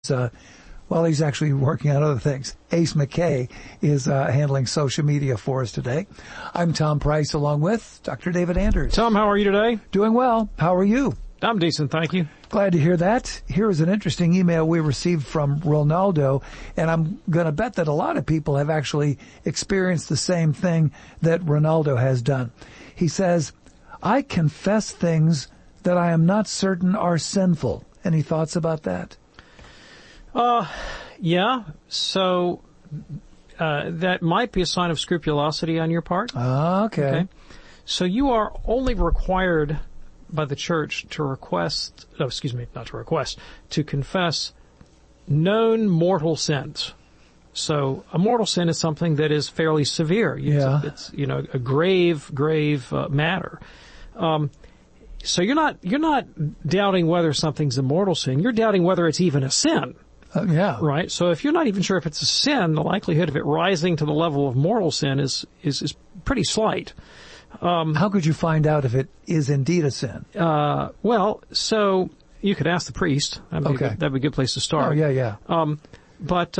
Well, he's actually working on other things. Ace McKay is handling social media for us today. I'm Tom Price along with Dr. David Anders. Tom, how are you today? Doing well. How are you? I'm decent, thank you. Glad to hear that. Here is an interesting email we received from Ronaldo, and I'm going to bet that a lot of people have actually experienced the same thing that Ronaldo has done. He says, I confess things that I am not certain are sinful. Any thoughts about that? Yeah. So, that might be a sign of scrupulosity on your part. Okay. So you are only required by the church to to confess known mortal sins. So a mortal sin is something that is fairly severe. It's a grave matter. So you're not doubting whether something's a mortal sin. You're doubting whether it's even a sin. Right? So if you're not even sure if it's a sin, the likelihood of it rising to the level of mortal sin is pretty slight. How could you find out if it is indeed a sin? Well, so you could ask the priest. That'd be a good place to start. But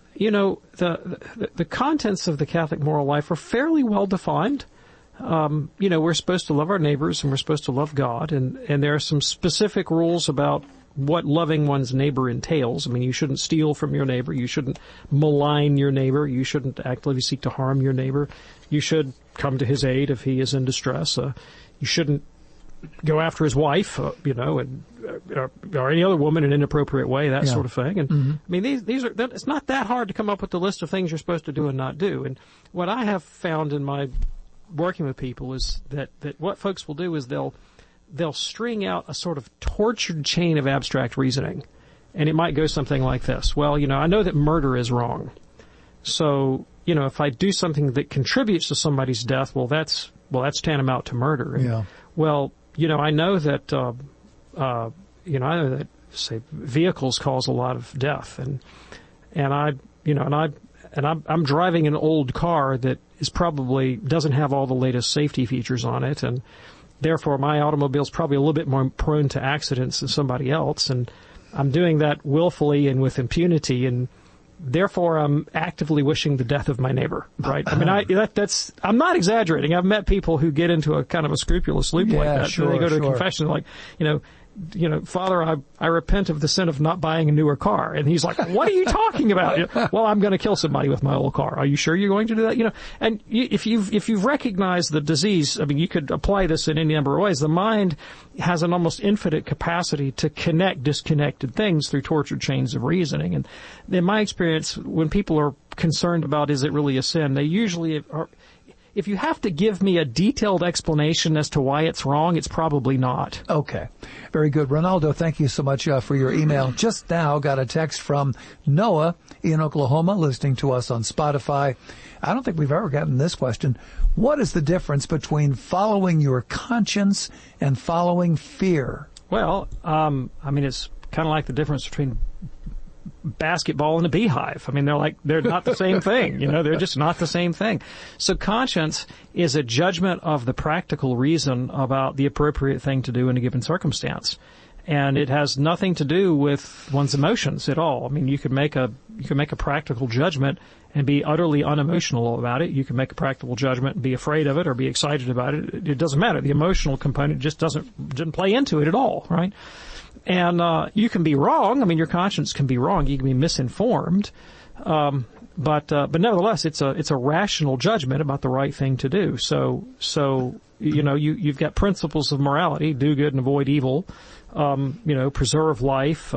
the contents of the Catholic moral life are fairly well defined. We're supposed to love our neighbors and we're supposed to love God, and there are some specific rules about what loving one's neighbor entails. I mean, you shouldn't steal from your neighbor. You shouldn't malign your neighbor. You shouldn't actively seek to harm your neighbor. You should come to his aid if he is in distress. You shouldn't go after his wife, or any other woman in an inappropriate way, that sort of thing. And I mean, these are, it's not that hard to come up with the list of things you're supposed to do and not do. And what I have found in my working with people is that what folks will do is they'll string out a sort of tortured chain of abstract reasoning. And it might go something like this. Well, I know that murder is wrong. So, if I do something that contributes to somebody's death, that's tantamount to murder. And, well, I know that, say, vehicles cause a lot of death. And I'm driving an old car that is probably doesn't have all the latest safety features on it, and therefore my automobile is probably a little bit more prone to accidents than somebody else, and I'm doing that willfully and with impunity, and therefore I'm actively wishing the death of my neighbor, right? I mean, I'm not exaggerating. I've met people who get into a kind of a scrupulous loop like that. Sure, they go to a confession like, Father, I repent of the sin of not buying a newer car. And he's like, what are you talking about? Well, I'm going to kill somebody with my old car. Are you sure you're going to do that? And if you've recognized the disease, I mean, you could apply this in any number of ways. The mind has an almost infinite capacity to connect disconnected things through tortured chains of reasoning. And in my experience, when people are concerned about is it really a sin, they usually are. If you have to give me a detailed explanation as to why it's wrong, it's probably not. Okay. Very good. Ronaldo, thank you so much for your email. Just now got a text from Noah in Oklahoma listening to us on Spotify. I don't think we've ever gotten this question. What is the difference between following your conscience and following fear? Well, it's kind of like the difference between basketball and a beehive. I mean, they're not the same thing. They're just not the same thing. So conscience is a judgment of the practical reason about the appropriate thing to do in a given circumstance. And it has nothing to do with one's emotions at all. I mean, you could make a practical judgment and be utterly unemotional about it. You can make a practical judgment and be afraid of it or be excited about it. It doesn't matter. The emotional component just didn't play into it at all, right? And you can be wrong. I mean, your conscience can be wrong. You can be misinformed. But nevertheless, it's a rational judgment about the right thing to do. So you've got principles of morality: do good and avoid evil. Preserve life.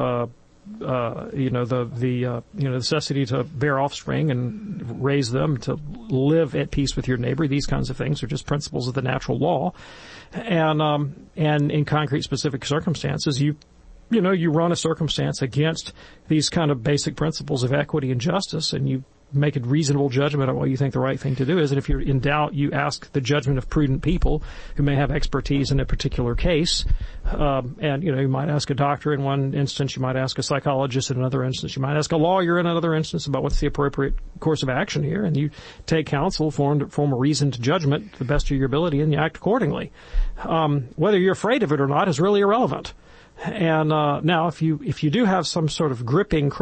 The necessity to bear offspring and raise them, to live at peace with your neighbor. These kinds of things are just principles of the natural law. And in concrete specific circumstances, you run a circumstance against these kind of basic principles of equity and justice, and you make a reasonable judgment on what you think the right thing to do is. And if you're in doubt, you ask the judgment of prudent people who may have expertise in a particular case. You might ask a doctor in one instance, you might ask a psychologist in another instance, you might ask a lawyer in another instance about what's the appropriate course of action here, and you take counsel, form a reasoned judgment to the best of your ability, and you act accordingly. Whether you're afraid of it or not is really irrelevant. And now, if you do have some sort of gripping